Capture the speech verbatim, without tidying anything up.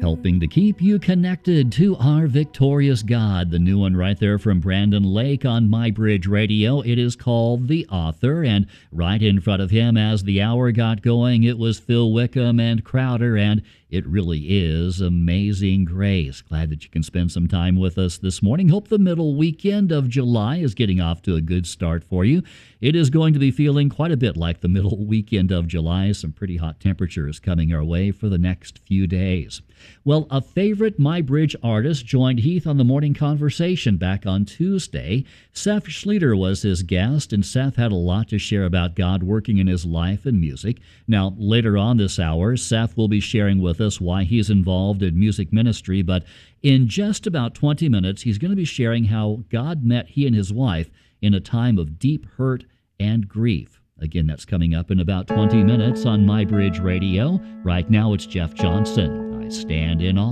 helping to keep you connected to our victorious God. The new one right there from Brandon Lake on MyBridge Radio. It is called The Author, and right in front of him as the hour got going, it was Phil Wickham and Crowder, and it really is Amazing Grace. Glad that you can spend some time with us this morning. Hope the middle weekend of July is getting off to a good start for you. It is going to be feeling quite a bit like the middle weekend of July. Some pretty hot temperatures coming our way for the next few days. Well, a favorite MyBridge artist joined Heath on the Morning Conversation back on Tuesday. Seth Schlueter was his guest, and Seth had a lot to share about God working in his life and music. Now, later on this hour, Seth will be sharing with us why he's involved in music ministry, but in just about twenty minutes, he's going to be sharing how God met he and his wife in a time of deep hurt and grief. Again, that's coming up in about twenty minutes on MyBridge Radio. Right now, it's Jeff Johnson. I stand in awe.